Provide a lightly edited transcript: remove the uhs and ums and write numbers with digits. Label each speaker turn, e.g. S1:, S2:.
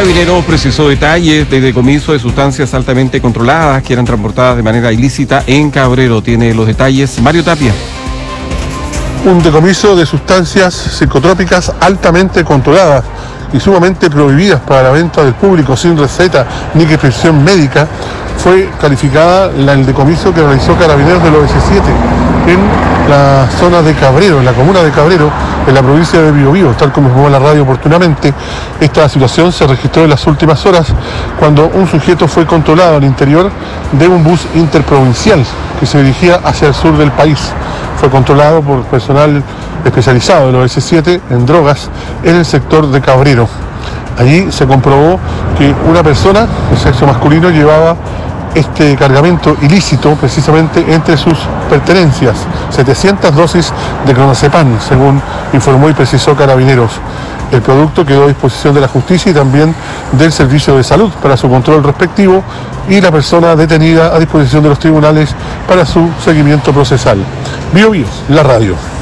S1: Carabineros precisó detalles de decomiso de sustancias altamente controladas que eran transportadas de manera ilícita en Cabrero. Tiene los detalles Mario Tapia.
S2: Un decomiso de sustancias psicotrópicas altamente controladas y sumamente prohibidas para la venta del público sin receta ni prescripción médica fue calificada el decomiso que realizó Carabineros del OS7 en la zona de Cabrero, en la comuna de Cabrero, en la provincia de Biobío, tal como informó la radio oportunamente. Esta situación se registró en las últimas horas cuando un sujeto fue controlado al interior de un bus interprovincial que se dirigía hacia el sur del país. Fue controlado por personal especializado del OS7 en drogas en el sector de Cabrero. Allí se comprobó que una persona de sexo masculino llevaba este cargamento ilícito precisamente entre sus pertenencias, 700 dosis de clonazepam, según informó y precisó Carabineros. El producto quedó a disposición de la justicia y también del Servicio de Salud para su control respectivo y la persona detenida a disposición de los tribunales para su seguimiento procesal. Bio Bio, la radio.